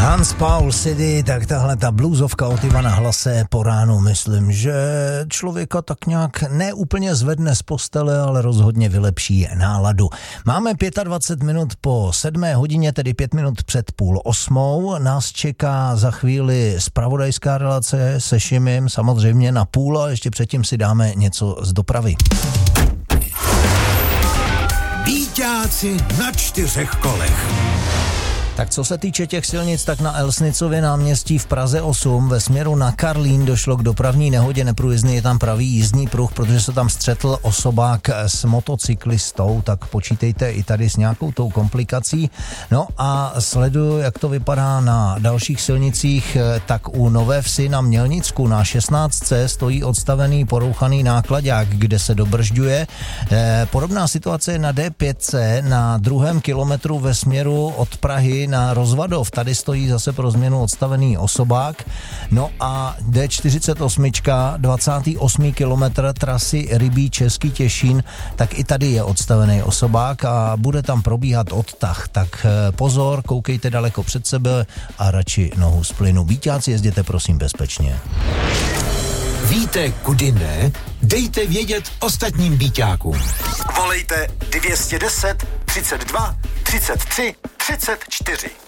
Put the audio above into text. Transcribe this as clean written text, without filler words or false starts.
Hans Paul City, tak tahle ta bluesovka od Ivana Hlase po ránu, myslím, že člověka tak nějak neúplně zvedne z postele, ale rozhodně vylepší náladu. Máme 25 minut po 7 hodině, tedy 5 minut před 7:30. Nás čeká za chvíli zpravodajská relace se Šimim, samozřejmě na půl, a ještě předtím si dáme něco z dopravy. Bíťáci na 4 kolech. Tak co se týče těch silnic, tak na Elsnicově náměstí v Praze 8 ve směru na Karlín došlo k dopravní nehodě, neprůjezdný je tam pravý jízdní pruh, protože se tam střetl osobák s motocyklistou, tak počítejte i tady s nějakou tou komplikací. No a sleduju, jak to vypadá na dalších silnicích, tak u Nové Vsi na Mělnicku na 16 stojí odstavený porouchaný náklaďák, kde se dobržďuje. Podobná situace je na D5 na 2. kilometru ve směru od Prahy na Rozvadov. Tady stojí zase pro změnu odstavený osobák. No a D48, 28. kilometr trasy Rybí Český Těšín, tak i tady je odstavený osobák a bude tam probíhat odtah. Tak pozor, koukejte daleko před sebe a radši nohu z plynu. Bíťáci, jezděte prosím bezpečně. Víte, kudy ne? Dejte vědět ostatním bíťákům. Volejte 210 32 33 34.